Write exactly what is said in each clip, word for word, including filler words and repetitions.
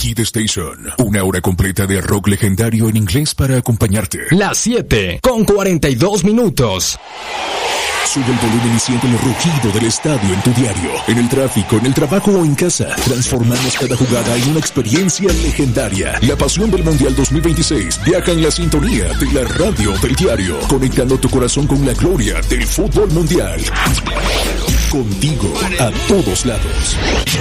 Hit Station, una hora completa de rock legendario en inglés para acompañarte. Las siete con cuarenta y dos minutos. Sube el volumen y siente el rugido del estadio en tu diario, en el tráfico, en el trabajo o en casa. Transformamos cada jugada en una experiencia legendaria. La pasión del Mundial dos mil veintiséis viaja en la sintonía de la radio del diario, conectando tu corazón con la gloria del fútbol mundial. Contigo a todos lados.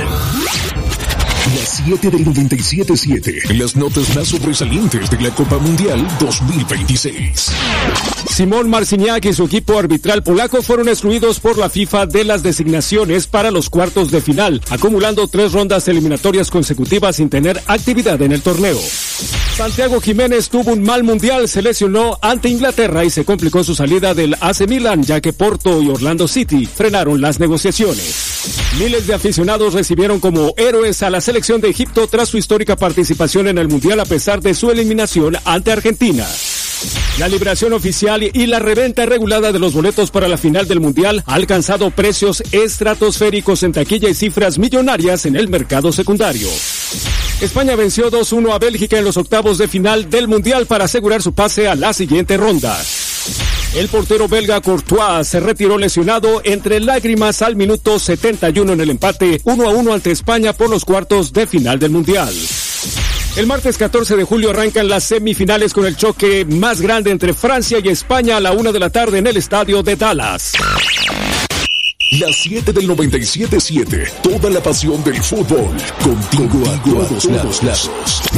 Las siete del noventa y siete punto siete. Las notas más sobresalientes de la Copa Mundial dos mil veintiséis. Simón Marciniak y su equipo arbitral polaco fueron excluidos por la FIFA de las designaciones para los cuartos de final, acumulando tres rondas eliminatorias consecutivas sin tener actividad en el torneo. Santiago Jiménez tuvo un mal mundial, se lesionó ante Inglaterra y se complicó su salida del A C Milan, ya que Porto y Orlando City frenaron las negociaciones. Miles de aficionados recibieron como héroes a la selección de Egipto tras su histórica participación en el mundial a pesar de su eliminación ante Argentina. La liberación oficial y la reventa regulada de los boletos para la final del Mundial ha alcanzado precios estratosféricos en taquilla y cifras millonarias en el mercado secundario. España venció dos uno a Bélgica en los octavos de final del Mundial para asegurar su pase a la siguiente ronda. El portero belga Courtois se retiró lesionado entre lágrimas al minuto setenta y uno en el empate uno a uno ante España por los cuartos de final del Mundial. El martes catorce de julio arrancan las semifinales con el choque más grande entre Francia y España a la una de la tarde en el estadio de Dallas. Las siete del noventa y siete punto siete. Toda la pasión del fútbol. Contigo, Contigo a todos, a todos lados.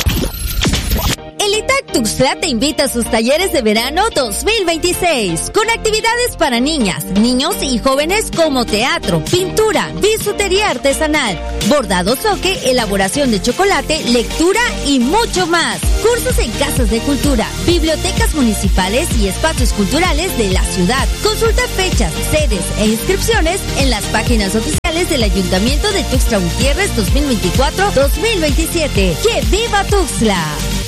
El I T A C Tuxtla te invita a sus talleres de verano dos mil veintiséis, con actividades para niñas, niños y jóvenes como teatro, pintura, bisutería artesanal, bordado soque, elaboración de chocolate, lectura y mucho más. Cursos en casas de cultura, bibliotecas municipales y espacios culturales de la ciudad. Consulta fechas, sedes e inscripciones en las páginas oficiales del Ayuntamiento de Tuxtla Gutiérrez dos mil veinticuatro dos mil veintisiete. ¡Que viva Tuxtla!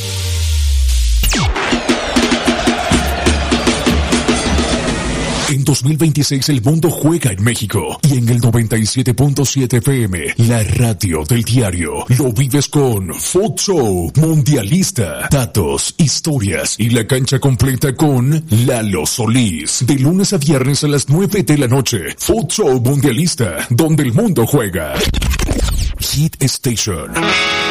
En dos mil veintiséis el mundo juega en México y en el noventa y siete punto siete F M, la radio del diario, lo vives con Futshow Mundialista, datos, historias y la cancha completa con Lalo Solís. De lunes a viernes a las nueve de la noche, Futshow Mundialista, donde el mundo juega. Hit Station.